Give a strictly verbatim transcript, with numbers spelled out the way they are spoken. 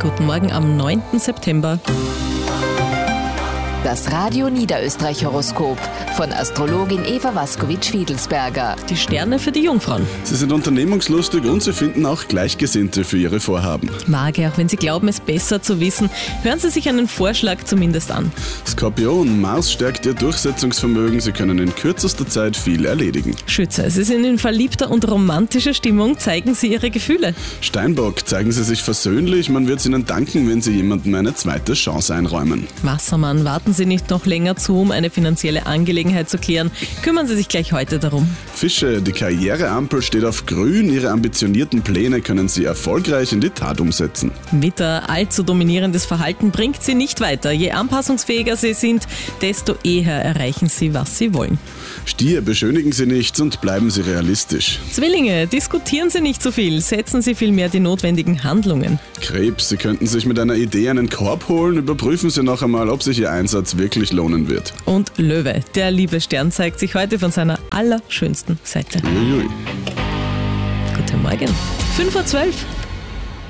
Guten Morgen am neunten September. Das Radio Niederösterreich-Horoskop von Astrologin Eva Waskowitsch-Fiedelsberger. Die Sterne für die Jungfrauen. Sie sind unternehmungslustig und Sie finden auch Gleichgesinnte für Ihre Vorhaben. Waage, auch wenn Sie glauben, es besser zu wissen, hören Sie sich einen Vorschlag zumindest an. Skorpion, Mars stärkt Ihr Durchsetzungsvermögen. Sie können in kürzester Zeit viel erledigen. Schütze, Sie sind in verliebter und romantischer Stimmung, zeigen Sie Ihre Gefühle. Steinbock, zeigen Sie sich versöhnlich. Man wird Ihnen danken, wenn Sie jemandem eine zweite Chance einräumen. Wassermann, warten Sie nicht noch länger zu, um eine finanzielle Angelegenheit zu klären. Kümmern Sie sich gleich heute darum. Fische, die Karriereampel steht auf grün. Ihre ambitionierten Pläne können Sie erfolgreich in die Tat umsetzen. Widder, allzu dominierendes Verhalten bringt Sie nicht weiter. Je anpassungsfähiger Sie sind, desto eher erreichen Sie, was Sie wollen. Stier, beschönigen Sie nichts und bleiben Sie realistisch. Zwillinge, diskutieren Sie nicht so viel, setzen Sie vielmehr die notwendigen Handlungen. Krebs, Sie könnten sich mit einer Idee einen Korb holen. Überprüfen Sie noch einmal, ob sich Ihr Einsatz wirklich lohnen wird. Und Löwe, der liebe Stern zeigt sich heute von seiner allerschönsten Seite. Uiui. Guten Morgen. fünf Uhr zwölf.